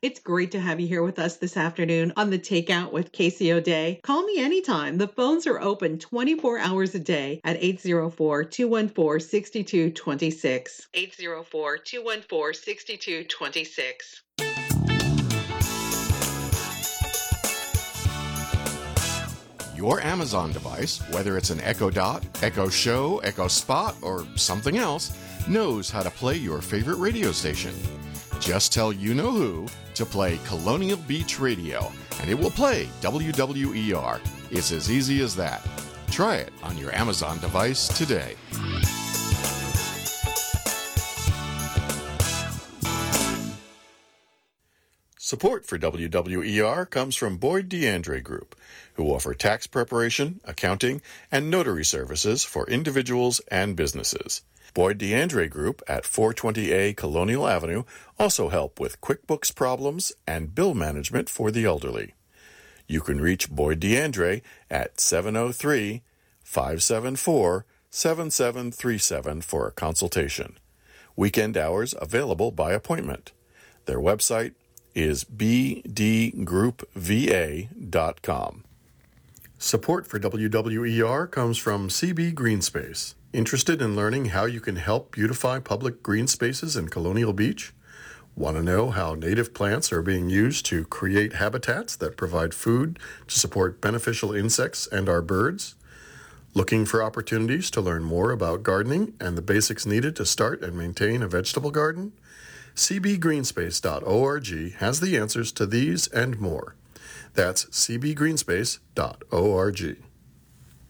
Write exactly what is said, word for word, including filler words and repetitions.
It's great to have you here with us this afternoon on the Takeout with Casey O'Day. Call me anytime. The phones are open twenty-four hours a day at eight oh four, two one four, six two two six. eight oh four, two one four, six two two six. Your Amazon device, whether it's an Echo Dot, Echo Show, Echo Spot, or something else, knows how to play your favorite radio station. Just tell you-know-who to play Colonial Beach Radio, and it will play W W E R. It's as easy as that. Try it on your Amazon device today. Support for W W E R comes from Boyd DeAndre Group, who offer tax preparation, accounting, and notary services for individuals and businesses. Boyd DeAndre Group at four twenty A Colonial Avenue also help with QuickBooks problems and bill management for the elderly. You can reach Boyd DeAndre at seven oh three, five seven four, seven seven three seven for a consultation. Weekend hours available by appointment. Their website is b d group v a dot com. Support for W W E R comes from C B Greenspace. Interested in learning how you can help beautify public green spaces in Colonial Beach? Want to know how native plants are being used to create habitats that provide food to support beneficial insects and our birds? Looking for opportunities to learn more about gardening and the basics needed to start and maintain a vegetable garden? c b greenspace dot org has the answers to these and more. That's c b greenspace dot org.